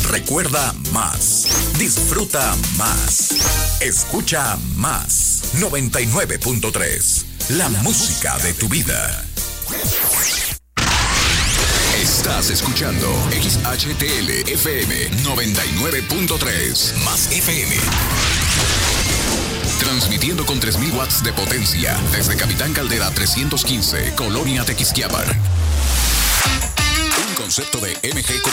Recuerda más. Disfruta más. Escucha más. 99.3. La música de tu vida. Estás escuchando XHTL FM 99.3 más FM. Transmitiendo con 3000 watts de potencia desde Capitán Caldera 315, Colonia Tequisquiapan. Un concepto de MG